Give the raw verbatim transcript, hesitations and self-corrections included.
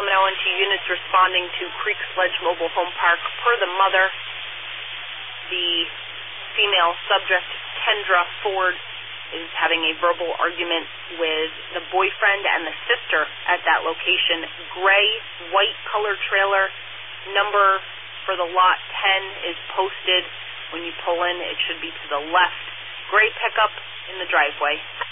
Sacramento and two units responding to Creek Sledge Mobile Home Park. Per the mother, the female subject, Kendra Ford, is having a verbal argument with the boyfriend and the sister at that location. Gray, white colored trailer. Number for the lot ten is posted. When you pull in, it should be to the left. Gray pickup in the driveway.